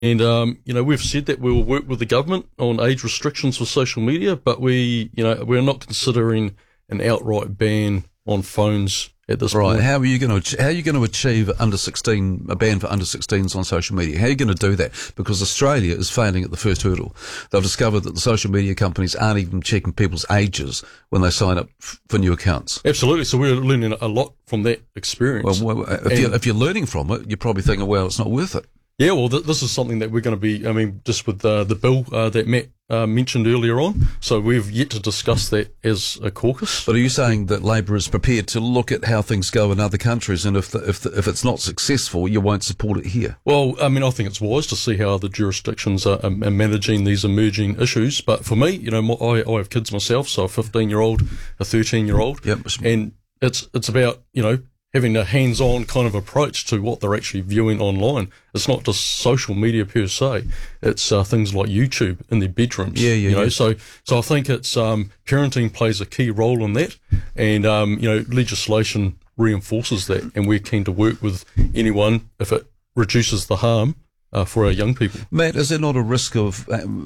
And, we've said that we will work with the government on age restrictions for social media, but we're not considering an outright ban on phones at this point. How are you going to achieve a ban for under 16s on social media? How are you going to do that? Because Australia is failing at the first hurdle. They've discovered that the social media companies aren't even checking people's ages when they sign up for new accounts. Absolutely. So we're learning a lot from that experience. Well, if you're learning from it, you're probably thinking, well, it's not worth it. Yeah, well, this is something that we're going to be, just with the bill that Matt mentioned earlier on. So we've yet to discuss that as a caucus. But are you saying that Labor is prepared to look at how things go in other countries, and if it's not successful, you won't support it here? Well, I think it's wise to see how other jurisdictions are managing these emerging issues. But for me, I have kids myself, so a 15-year-old, a 13-year-old. Yep. And it's about, having a hands-on kind of approach to what they're actually viewing online. It's not just social media per se. It's things like YouTube in their bedrooms. Yeah. So I think it's parenting plays a key role in that, and legislation reinforces that, and we're keen to work with anyone if it reduces the harm for our young people. Matt, is there not a risk of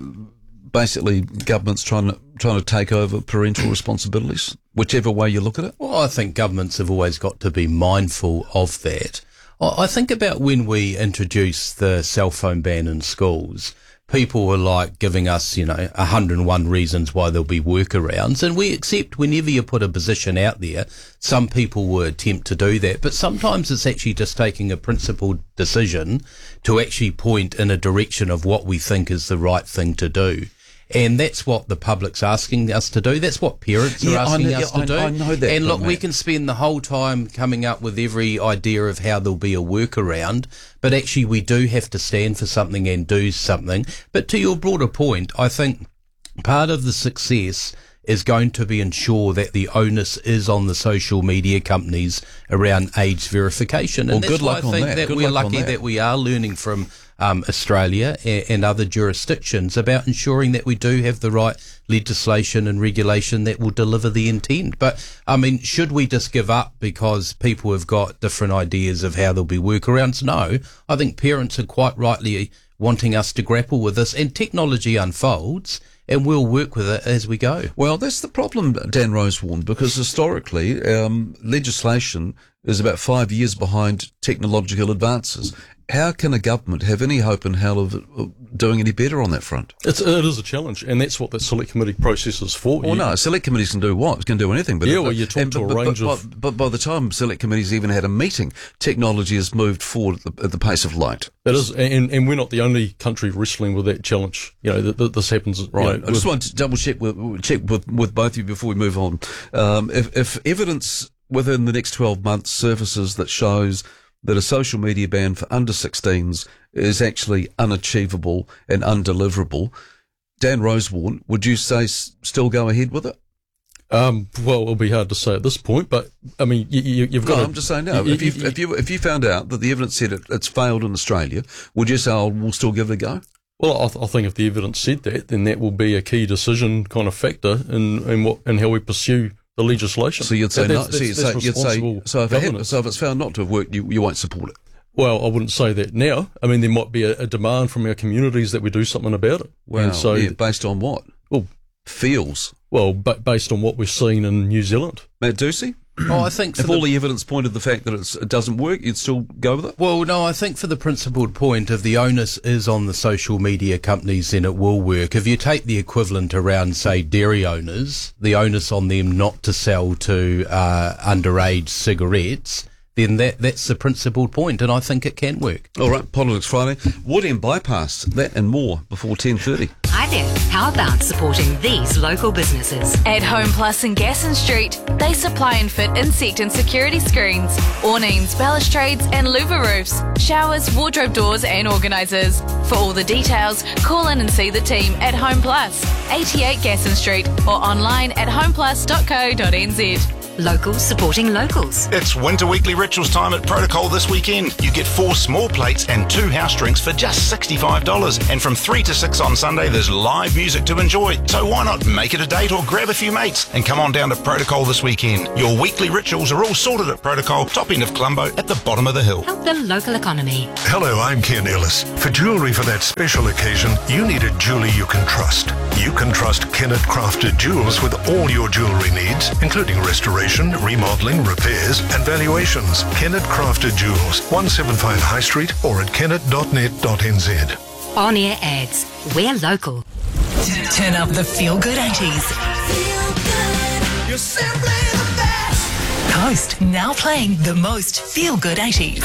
basically governments trying to take over parental responsibilities, whichever way you look at it? Well, I think governments have always got to be mindful of that. I think about when we introduced the cell phone ban in schools, people were like giving us, 101 reasons why there'll be workarounds, and we accept whenever you put a position out there, some people will attempt to do that, but sometimes it's actually just taking a principled decision to actually point in a direction of what we think is the right thing to do. And that's what the public's asking us to do. That's what parents are asking us to do. I know that. And look, we can spend the whole time coming up with every idea of how there'll be a workaround, but actually we do have to stand for something and do something. But to your broader point, I think part of the success is going to be ensure that the onus is on the social media companies around age verification. And well, good luck on that. I think that we're lucky that we are learning from Australia and other jurisdictions about ensuring that we do have the right legislation and regulation that will deliver the intent. But, should we just give up because people have got different ideas of how there'll be workarounds? No. I think parents are quite rightly wanting us to grapple with this, and technology unfolds, and we'll work with it as we go. Well, that's the problem, Dan Rosewarne, because historically, legislation is about 5 years behind technological advances. How can a government have any hope in hell of doing any better on that front? It is a challenge, and that's what the select committee process is for. Well, no, select committees can do what? It can do anything. But you talk to a range of... But by the time select committees even had a meeting, technology has moved forward at the pace of light. It is, and we're not the only country wrestling with that challenge. This happens. Right. I just want to double check with both of you before we move on. If evidence within the next 12 months surfaces that shows that a social media ban for under 16s is actually unachievable and undeliverable, Dan Rosewarne, would you say still go ahead with it? Well, it'll be hard to say at this point, but you've got. No, I'm just saying now. If you found out that the evidence said it's failed in Australia, would you say we'll still give it a go? Well, I think if the evidence said that, then that will be a key decision kind of factor in how we pursue the legislation. So you'd say no. So if it's found not to have worked, you won't support it. Well, I wouldn't say that now. There might be a demand from our communities that we do something about it. Wow. Based on what? Well, feels. Well, based on what we've seen in New Zealand. Matt Ducey? I think if all the evidence pointed the fact that it doesn't work, you'd still go with it? Well, no, I think for the principled point of the onus is on the social media companies, then it will work. If you take the equivalent around, say, dairy owners, the onus on them not to sell to underage cigarettes, then that's the principled point, and I think it can work. All right, Politics Friday. Wood End Bypass, that and more before 10:30. Hi there. How about supporting these local businesses? At Home Plus in Gasson Street, they supply and fit insect and security screens, awnings, balustrades and louver roofs, showers, wardrobe doors and organisers. For all the details, call in and see the team at Home Plus, 88 Gasson Street, or online at homeplus.co.nz. Locals supporting locals. It's Winter Weekly Rituals time at Protocol this weekend. You get 4 small plates and 2 house drinks for just $65. And from 3 to 6 on Sunday, there's live music to enjoy. So why not make it a date or grab a few mates and come on down to Protocol this weekend. Your weekly rituals are all sorted at Protocol, top end of Colombo at the bottom of the hill. Help the local economy. Hello, I'm Ken Ellis. For jewellery for that special occasion, you need a jeweller you can trust. You can trust Kennett Crafted Jewels with all your jewellery needs, including restoration, remodelling, repairs and valuations. Kennett Crafted Jewels, 175 High Street or at kennet.net.nz. On-air ads. We're local. Turn up the feel-good 80s. You're simply the best. Coast now playing the most feel-good 80s.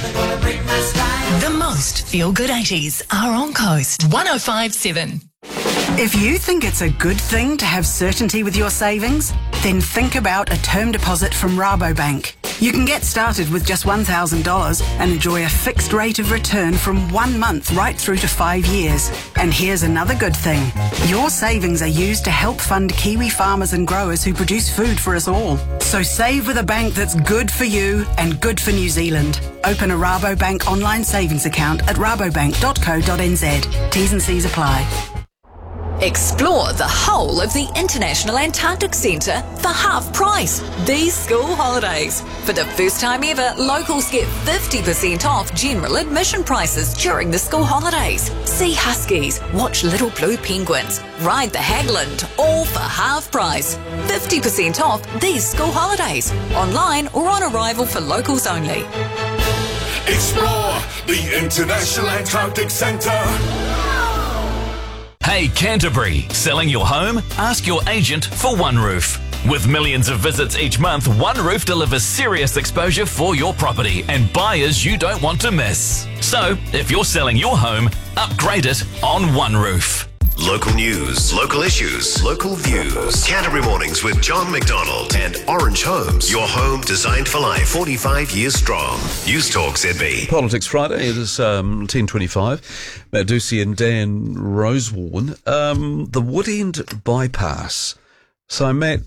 The most feel-good 80s are on Coast 105.7. If you think it's a good thing to have certainty with your savings, then think about a term deposit from Rabobank. You can get started with just $1,000 and enjoy a fixed rate of return from 1 month right through to 5 years. And here's another good thing. Your savings are used to help fund Kiwi farmers and growers who produce food for us all. So save with a bank that's good for you and good for New Zealand. Open a Rabobank online savings account at rabobank.co.nz. T's and C's apply. Explore the whole of the International Antarctic Centre for half price these school holidays. For the first time ever, locals get 50% off general admission prices during the school holidays. See huskies, watch little blue penguins, ride the Hagland, all for half price. 50% off these school holidays. Online or on arrival for locals only. Explore the International Antarctic Centre. Hey Canterbury, selling your home? Ask your agent for OneRoof. With millions of visits each month, OneRoof delivers serious exposure for your property and buyers you don't want to miss. So, if you're selling your home, upgrade it on OneRoof. Local news, local issues, local views. Canterbury Mornings with John McDonald and Orange Homes. Your home designed for life, 45 years strong. News Talk ZB. Politics Friday, it is 10:25. Matt Ducey and Dan Rosewarne. The Woodend bypass. So, Matt,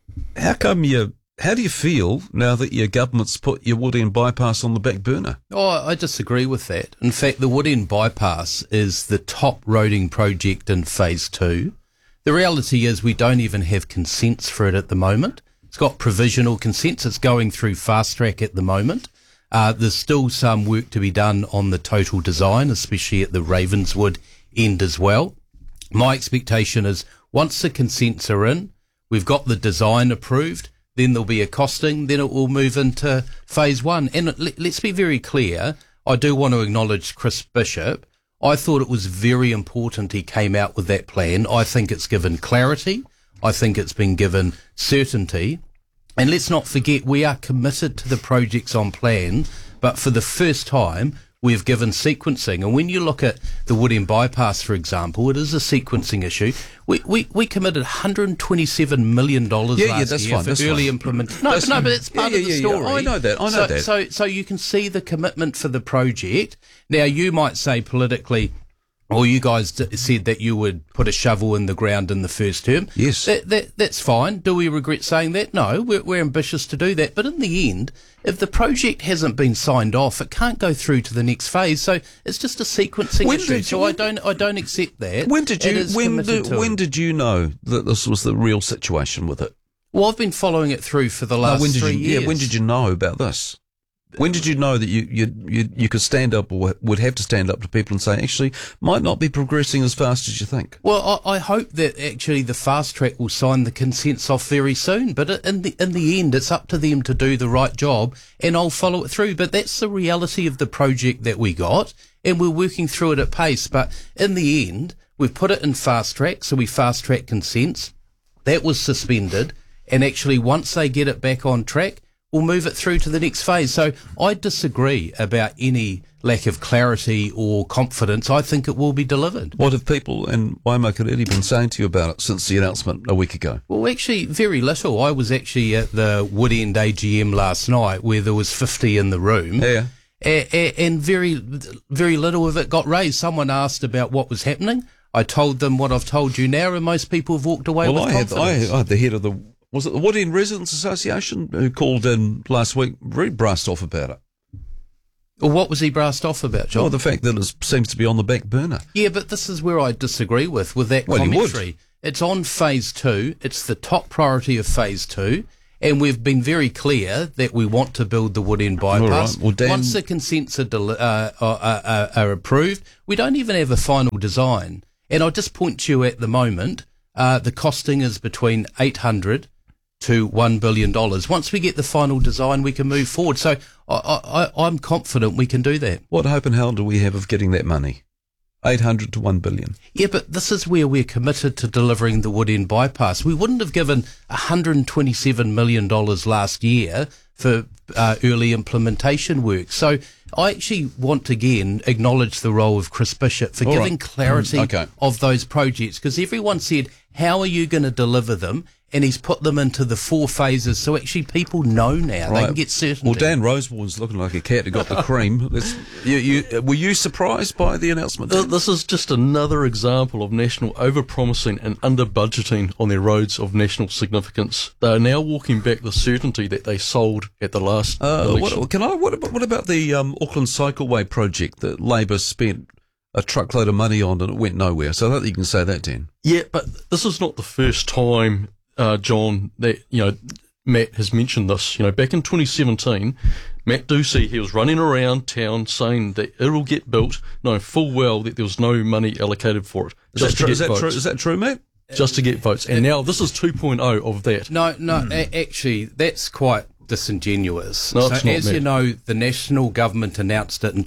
how do you feel now that your government's put your Woodend bypass on the back burner? Oh, I disagree with that. In fact, the Woodend bypass is the top roading project in phase 2. The reality is we don't even have consents for it at the moment. It's got provisional consents. It's going through fast track at the moment. There's still some work to be done on the total design, especially at the Ravenswood end as well. My expectation is once the consents are in, we've got the design approved, then there'll be a costing, then it will move into phase 1. And let's be very clear, I do want to acknowledge Chris Bishop. I thought it was very important he came out with that plan. I think it's given clarity. I think it's been given certainty. And let's not forget, we are committed to the projects on plan, but for the first time, we've given sequencing. And when you look at the Woodend bypass, for example, it is a sequencing issue. We committed $127 million last year for early implementation. No, but it's part of the story. I know that. So you can see the commitment for the project. Now, you might say politically, or you guys said that you would put a shovel in the ground in the first term. Yes. That's fine. Do we regret saying that? No, we're ambitious to do that. But in the end, if the project hasn't been signed off, it can't go through to the next phase. So it's just a sequencing issue. So I don't accept that. When did you know that this was the real situation with it? Well, I've been following it through for the last 3 years. Yeah, when did you know about this? When did you know that you could stand up or would have to stand up to people and say, actually, might not be progressing as fast as you think? Well, I hope that actually the fast track will sign the consents off very soon. But in the end, it's up to them to do the right job, and I'll follow it through. But that's the reality of the project that we got, and we're working through it at pace. But in the end, we've put it in fast track, so we fast track consents. That was suspended, and actually once they get it back on track, we'll move it through to the next phase. So I disagree about any lack of clarity or confidence. I think it will be delivered. What have people in Waimakariri been saying to you about it since the announcement a week ago? Well, actually, very little. I was actually at the Woodend AGM last night where there was 50 in the room. Yeah. And very little of it got raised. Someone asked about what was happening. I told them what I've told you now, and most people have walked away with confidence. I had the head of the was it the Wood End Residents Association who called in last week, very brassed off about it. Well, what was he brassed off about, John? Oh, the fact that it seems to be on the back burner. Yeah, but this is where I disagree with that Well, you commentary. would. It's on phase 2. It's the top priority of phase 2. And we've been very clear that we want to build the Wood End bypass. All right. Well, Dan, once the consents are approved, we don't even have a final design. And I'll just point to you at the moment, the costing is between $800 to $1 billion. Once we get the final design, we can move forward. So I'm confident we can do that. what hope and how do we have of getting that money? 800 to 1 billion. Yeah, but this is where we're committed to delivering the Wood End bypass. We wouldn't have given $127 million last year for early implementation work. So I actually want to again acknowledge the role of Chris Bishop for giving clarity of those projects, because everyone said, how are you going to deliver them? And he's put them into the 4 phases, so actually people know now. They can get certainty. Well, Dan Rosewarne's looking like a cat who got the cream. Were you surprised by the announcement? This is just another example of National over-promising and under-budgeting on their roads of national significance. They are now walking back the certainty that they sold at the last election. What about the Auckland Cycleway project that Labor spent a truckload of money on and it went nowhere? So I don't think you can say that, Dan. Yeah, but this is not the first time, John, that, Matt has mentioned this. Back in 2017, Matt Ducey, he was running around town saying that it'll get built, knowing full well that there was no money allocated for it. Is that true, Matt? Just to get votes. And now this is 2.0 of that. No, actually, that's quite disingenuous. No, it's not, as Matt. you know, the national government announced it in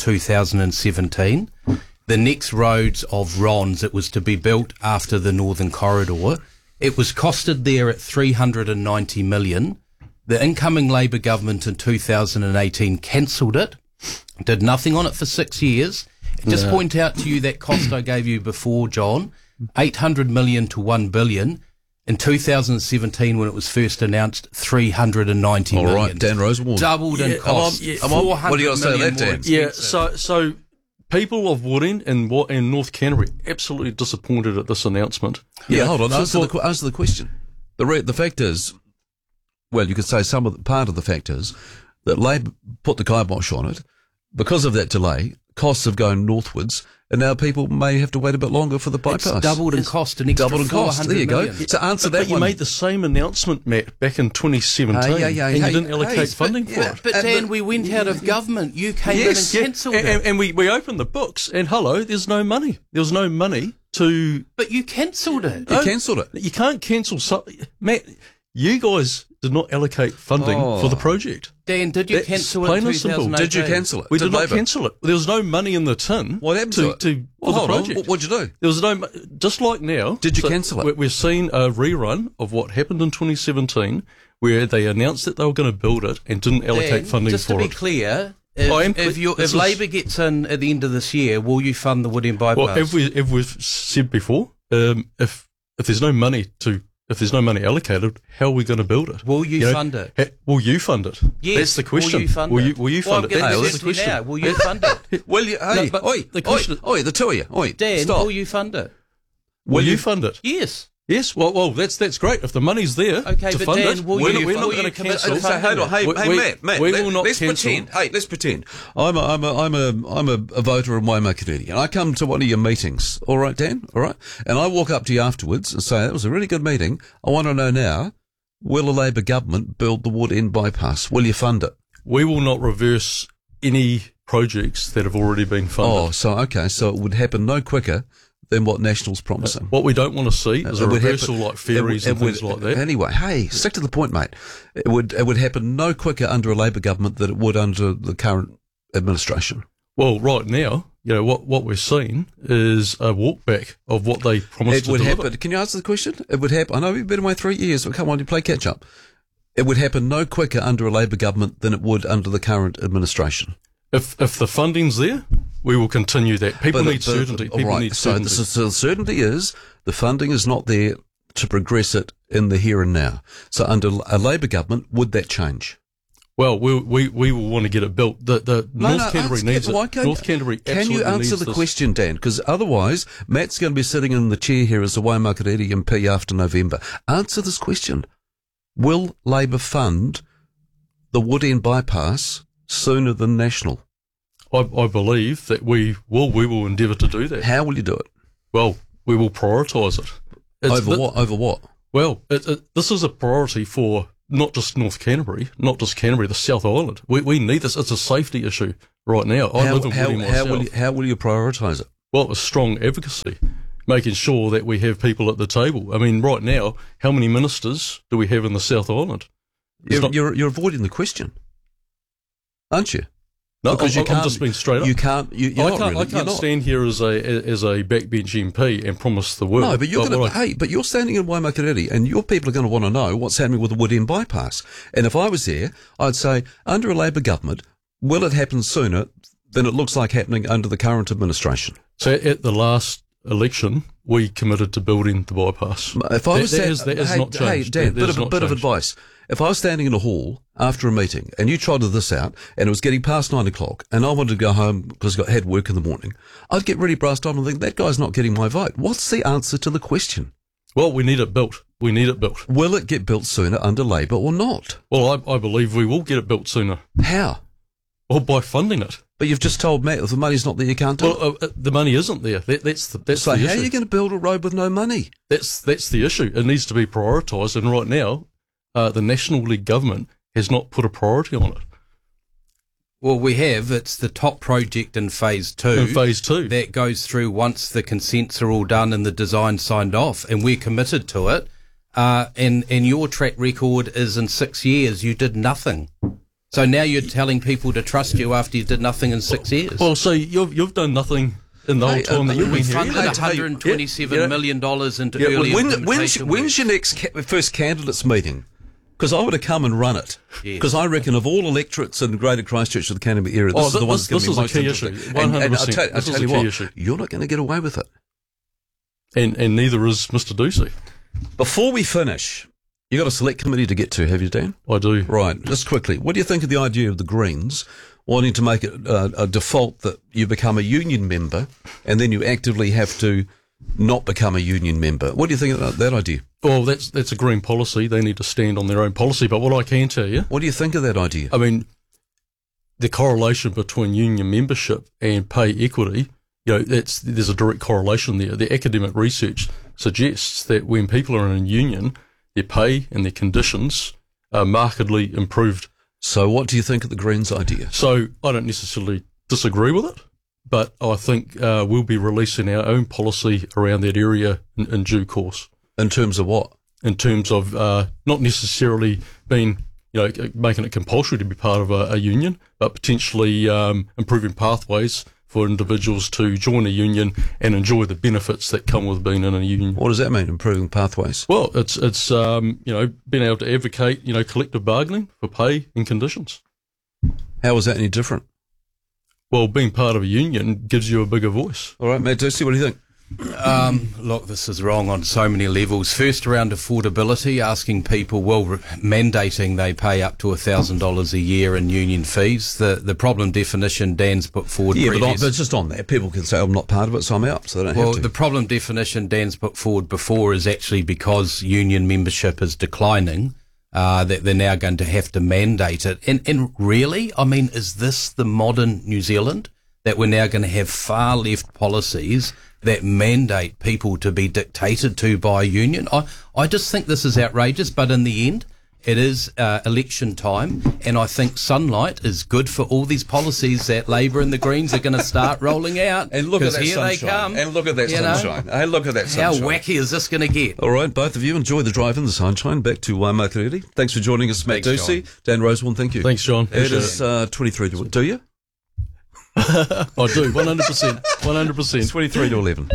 2017. The next roads of RONS that was to be built after the Northern Corridor, it was costed there at $390 million. The incoming Labor government in 2018 cancelled it, did nothing on it for 6 years. Just point out to you that cost I gave you before, John, $800 million to $1 billion. In 2017, when it was first announced, $390 million. All right, Dan Rosewarne. Doubled in cost. What do you got to say to that, Dan? Yeah, so people of Wood End and North Canterbury absolutely disappointed at this announcement. Yeah, hold on. Answer the question. The fact is, well, you could say part of the fact is that Labor put the kibosh on it. Because of that delay, costs have gone northwards, and now people may have to wait a bit longer for the bypass. It's doubled in cost, an extra $400 There you go. million. So answer that But you one. made the same announcement, Matt, back in 2017, and you didn't allocate funding for it. But Dan, we went out of government. You came in and cancelled it. And we opened the books, and there's no money. There was no money to... But you cancelled it. You cancelled it. You can't cancel something. Matt, you guys did not allocate funding for the project. Dan, did you That's cancel it plain in and simple. 2018? Did you cancel it? We did not Labor? cancel it. There was no money in the tin. What happened to it? for the project. What'd you do? There was no, just like now. Did you cancel it? We've seen a rerun of what happened in 2017, where they announced that they were going to build it and didn't allocate funding just for to it. be clear, if Labor gets in at the end of this year, will you fund the Wood End bypass? Well, as we've said before, if there's no money allocated, how are we going to build it? Will you fund it? Will you fund it? Yes. That's the question. Will you fund it? Will you fund it? That's the question. Now. Will you fund it? Well, the two of you. Dan, stop. will you fund it? Will you fund it? Yes. Yes. Well, that's great. If the money's there Okay, to but fund Dan, it, will we're you not going to commit to cancel. funding it? Matt, we will not let's cancel. pretend. Hey, let's pretend. I'm a voter in Waimakariri, and I come to one of your meetings. All right, Dan. All right, and I walk up to you afterwards and say that was a really good meeting. I want to know now: will the Labor government build the Wood End bypass? Will you fund it? We will not reverse any projects that have already been funded. So it would happen no quicker than what National's promising. What we don't want to see is a It would reversal happen- like ferries and things like that. Anyway, hey, stick to the point, mate. It would happen no quicker under a Labor government than it would under the current administration. Well, right now, what we're seeing is a walk back of what they promised It would to deliver. happen. Can you answer the question? It would happen. I know we've been away 3 years, but come on, you play catch up. It would happen no quicker under a Labor government than it would under the current administration. If the funding's there, we will continue that. People need certainty. People need certainty. So the certainty is the funding is not there to progress it in the here and now. So under a Labor government, would that change? Well, we will want to get it built. North Canterbury needs it. North Canterbury absolutely Can you answer needs the this. question, Dan? Because otherwise, Matt's going to be sitting in the chair here as the Waimakariri MP after November. Answer this question. Will Labor fund the Woodend bypass sooner than National? I believe that we will endeavour to do that. How will you do it? Well, we will prioritise it. Over what? Well, this is a priority for not just North Canterbury, not just Canterbury, the South Island. We need this. It's a safety issue right now. I live in Woodend myself. How will you prioritise it? Well, a strong advocacy, making sure that we have people at the table. I mean, right now, how many ministers do we have in the South Island? You're avoiding the question, aren't you? No, because I'm just being straight up. You can't. I can't stand here as a backbench MP and promise the world. No, but you're standing in Waimakariri, and your people are going to want to know what's happening with the Woodend bypass. And if I was there, I'd say, under a Labor government, will it happen sooner than it looks like happening under the current administration? So at the last election, we committed to building the bypass. If I was that has not changed. Hey, Dan, bit of advice. If I was standing in a hall after a meeting and you trotted this out and it was getting past 9 o'clock and I wanted to go home because I had work in the morning, I'd get really brassed on and think, that guy's not getting my vote. What's the answer to the question? Well, we need it built. Will it get built sooner under Labor or not? Well, I believe we will get it built sooner. How? Well, by funding it. But you've just told Matt, if the money's not there, you can't do it. The money isn't there. That's so the issue. How are you going to build a road with no money? That's the issue. It needs to be prioritised, and right now, the National League government has not put a priority on it. Well, we have. It's the top project in Phase 2. In Phase 2. That goes through once the consents are all done and the design signed off, and we're committed to it. And your track record is in 6 years, you did nothing. So now you're telling people to trust you after you did nothing in 6 years. Well, so you've done nothing in the whole time that you've been here. We funded $127 million into early implementation. When's your next first candidates meeting? Because I would have come and run it. Because I reckon of all electorates in Greater Christchurch or the Canterbury area, this is the one that's going to be most interesting. This is a key issue. 100%. And I tell you what, issue. You're not going to get away with it. And neither is Mr. Ducey. Before we finish, you got a select committee to get to, have you, Dan? I do. Right, just quickly. What do you think of the idea of the Greens wanting to make it a default that you become a union member and then you actively have to not become a union member? What do you think of that idea? Well, that's a Green policy. They need to stand on their own policy. But what I can tell you... What do you think of that idea? I mean, the correlation between union membership and pay equity, there's a direct correlation there. The academic research suggests that when people are in a union, their pay and their conditions are markedly improved. So what do you think of the Greens idea? So I don't necessarily disagree with it, but I think we'll be releasing our own policy around that area in due course. In terms of what? In terms of not necessarily being, making it compulsory to be part of a union, but potentially improving pathways for individuals to join a union and enjoy the benefits that come with being in a union. What does that mean, improving pathways? Well, it's being able to advocate, collective bargaining for pay and conditions. How is that any different? Well, being part of a union gives you a bigger voice. All right, Matt Ducey, what do you think? Look, this is wrong on so many levels. First, around affordability, asking people, mandating they pay up to $1,000 a year in union fees. The problem definition Dan's put forward. Yeah, but just on that, people can say, I'm not part of it, so I'm out, so they don't have to. Well, the problem definition Dan's put forward before is actually because union membership is declining, that they're now going to have to mandate it. And really, I mean, is this the modern New Zealand? That we're now going to have far left policies that mandate people to be dictated to by a union. I just think this is outrageous, but in the end, it is election time, and I think sunlight is good for all these policies that Labor and the Greens are going to start rolling out. And look at that here sunshine. They come. And look at that sunshine. Hey, look at that sunshine. How wacky is this going to get? All right, both of you, enjoy the drive in the sunshine. Back to Waimakariri. Thanks for joining us, Matt Ducey. Dan Rosewarne, thank you. Thanks, John. It is 23 to... Do you? I do, 100%. 100%. 23 to 11.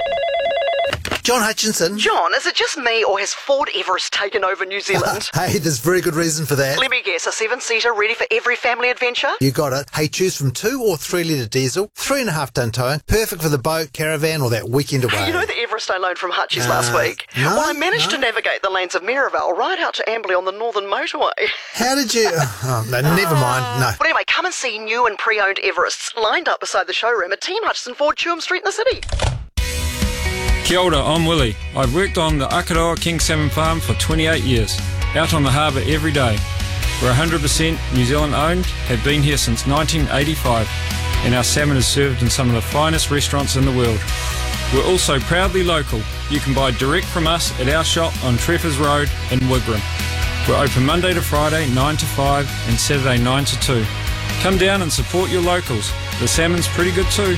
John Hutchinson. John, is it just me, or has Ford Everest taken over New Zealand? Hey, there's very good reason for that. Let me guess, a 7-seater ready for every family adventure? You got it. Hey, choose from 2 or 3 litre diesel, 3.5 tonne towing, perfect for the boat, caravan, or that weekend away. You know the Everest I loaned from Hutchies last week? No, well, I managed to navigate the lanes of Merivale right out to Amberley on the Northern Motorway. How did you... Oh, no, never mind. No. Well, anyway, come and see new and pre-owned Everests lined up beside the showroom at Team Hutchison Ford, Chewham Street in the city. Kia ora, I'm Willie. I've worked on the Akaroa King Salmon Farm for 28 years. out on the harbour every day. We're 100% New Zealand owned, have been here since 1985, and our salmon is served in some of the finest restaurants in the world. We're also proudly local. You can buy direct from us at our shop on Treffers Road in Wigram. We're open Monday to Friday 9 to 5 and Saturday 9 to 2. Come down and support your locals. The salmon's pretty good too.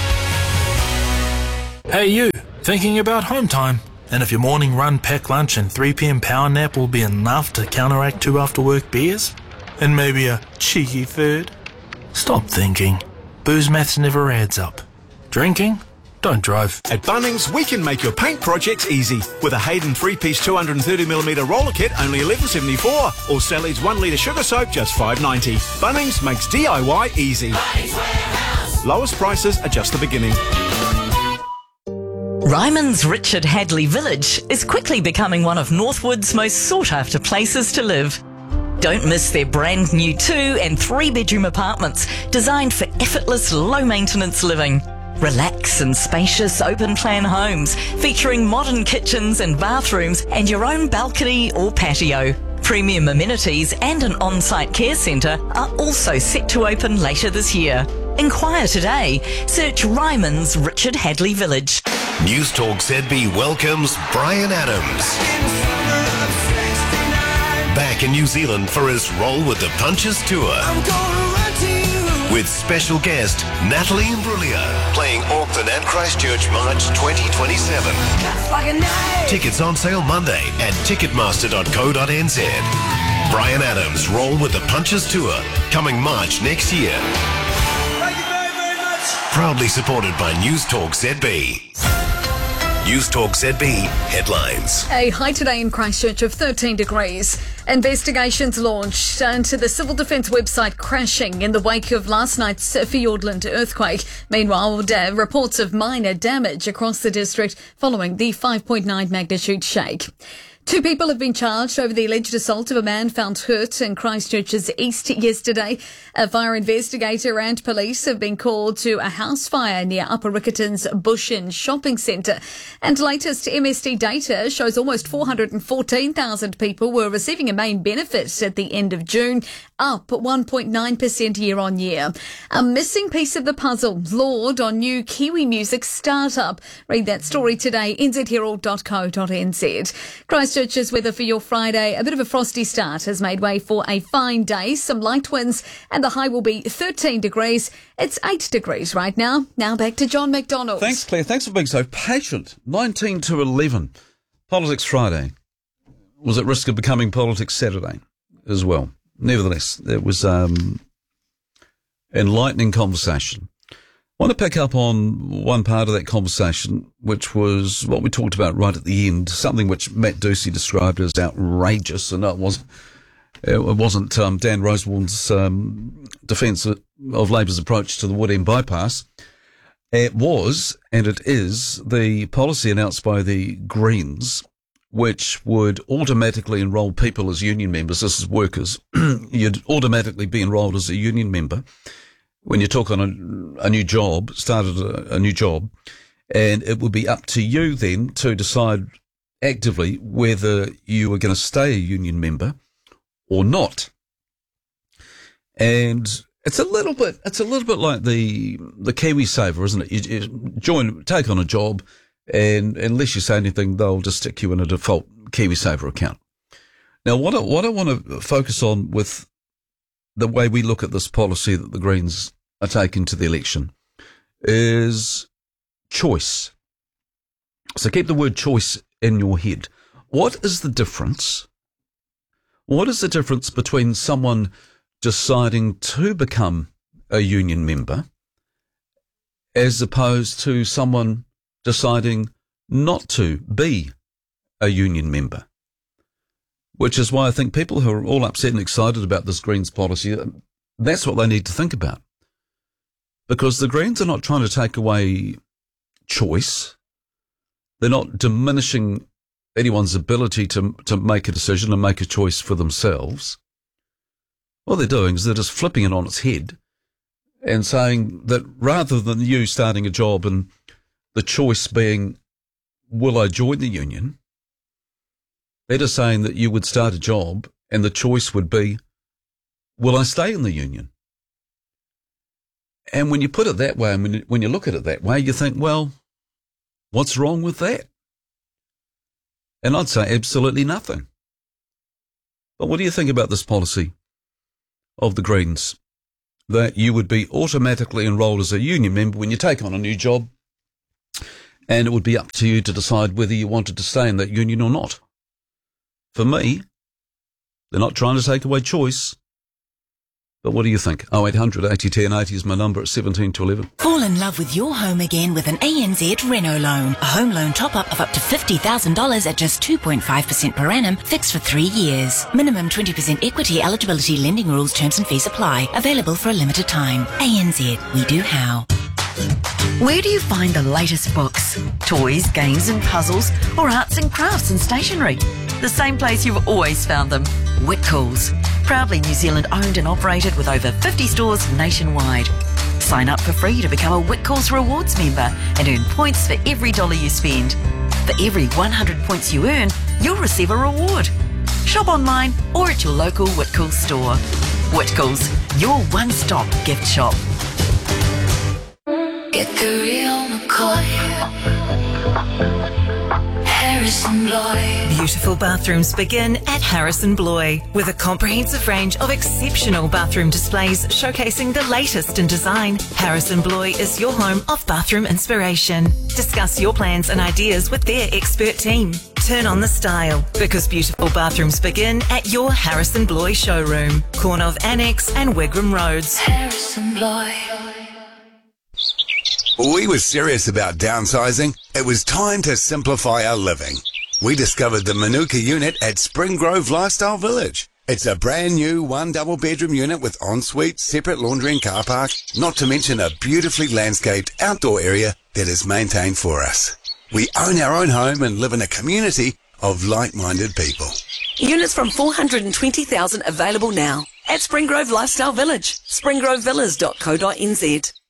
Hey you, thinking about home time? And if your morning run, pack lunch and 3 p.m. power nap will be enough to counteract 2 after-work beers? And maybe a cheeky third? Stop thinking. Booze maths never adds up. Drinking? Don't drive. At Bunnings, we can make your paint projects easy. With a Hayden 3-piece 230mm roller kit, only $11.74. Or Sally's 1-litre sugar soap, just $5.90. Bunnings makes DIY easy. Lowest prices are just the beginning. Ryman's Richard Hadley Village is quickly becoming one of Northwood's most sought-after places to live. Don't miss their brand new 2- and 3-bedroom apartments designed for effortless, low-maintenance living. Relax in spacious, open-plan homes featuring modern kitchens and bathrooms and your own balcony or patio. Premium amenities and an on-site care centre are also set to open later this year. Inquire today. Search Ryman's Richard Hadley Village. News Talk ZB welcomes Brian Adams. Back in New Zealand for his Roll with the Punches tour. With special guest Natalie Imbruglia, playing Auckland and Christchurch March 2027. Tickets on sale Monday at ticketmaster.co.nz. Brian Adams' Roll with the Punches tour, coming March next year. Thank you very, very much. Proudly supported by News Talk ZB. News Talk ZB headlines. A high today in Christchurch of 13 degrees. Investigations launched into the Civil Defence website crashing in the wake of last night's Fiordland earthquake. Meanwhile, reports of minor damage across the district following the 5.9 magnitude shake. 2 people have been charged over the alleged assault of a man found hurt in Christchurch's east yesterday. A fire investigator and police have been called to a house fire near Upper Riccarton's Bush Inn shopping centre. And latest MSD data shows almost 414,000 people were receiving a main benefit at the end of June, up 1.9% year on year. A missing piece of the puzzle, Lord on new Kiwi music startup. Read that story today, nzherald.co.nz. Christchurch's weather for your Friday. A bit of a frosty start has made way for a fine day. Some light winds and the high will be 13 degrees. It's 8 degrees right now. Now back to John McDonald. Thanks, Claire. Thanks for being so patient. 19 to 11. Politics Friday was at risk of becoming Politics Saturday as well. Nevertheless, it was enlightening conversation. I want to pick up on one part of that conversation, which was what we talked about right at the end, something which Matt Ducey described as outrageous, and it wasn't Dan Rosewarne's defence of Labour's approach to the Wood End bypass. It was, and it is, the policy announced by the Greens, which would automatically enrol people as union members. This is workers. You'd automatically be enrolled as a union member when you took on a new job, started a new job, and it would be up to you then to decide actively whether you were going to stay a union member or not. And it's a little bit like the KiwiSaver, isn't it? You take on a job, and unless you say anything, they'll just stick you in a default KiwiSaver account. Now, what I want to focus on with the way we look at this policy that the Greens are taking to the election is choice. So keep the word choice in your head. What is the difference? What is the difference between someone deciding to become a union member as opposed to someone deciding not to be a union member? Which is why I think people who are all upset and excited about this Greens policy, that's what they need to think about. Because the Greens are not trying to take away choice. They're not diminishing anyone's ability to make a decision and make a choice for themselves. What they're doing is they're just flipping it on its head and saying that rather than you starting a job and the choice being, will I join the union? That is saying that you would start a job and the choice would be, will I stay in the union? And when you put it that way, and when you look at it that way, you think, well, what's wrong with that? And I'd say absolutely nothing. But what do you think about this policy of the Greens, that you would be automatically enrolled as a union member when you take on a new job, and it would be up to you to decide whether you wanted to stay in that union or not? For me, they're not trying to take away choice. But what do you think? 0800 80 10 80 is my number at 17 to 11. Fall in love with your home again with an ANZ Reno loan. A home loan top-up of up to $50,000 at just 2.5% per annum, fixed for 3 years. Minimum 20% equity eligibility, lending rules, terms and fees apply. Available for a limited time. ANZ, we do how. Where do you find the latest books, toys, games and puzzles, or arts and crafts and stationery? The same place you've always found them, Whitcoulls. Proudly New Zealand owned and operated with over 50 stores nationwide. Sign up for free to become a Whitcoulls Rewards member and earn points for every dollar you spend. For every 100 points you earn, you'll receive a reward. Shop online or at your local Whitcoulls store. Whitcoulls, your one-stop gift shop. Get the real McCoy. Harrison Bloy. Beautiful bathrooms begin at Harrison Bloy with a comprehensive range of exceptional bathroom displays showcasing the latest in design. Harrison Bloy is your home of bathroom inspiration. Discuss your plans and ideas with their expert team. Turn on the style, because beautiful bathrooms begin at your Harrison Bloy showroom, corner of Annex and Wigram Roads. Harrison Bloy. We were serious about downsizing. It was time to simplify our living. We discovered the Manuka unit at Spring Grove Lifestyle Village. It's a brand new 1 double bedroom unit with ensuite, separate laundry and car park, not to mention a beautifully landscaped outdoor area that is maintained for us. We own our own home and live in a community of like-minded people. Units from $420,000 available now at Spring Grove Lifestyle Village, springgrovevillas.co.nz.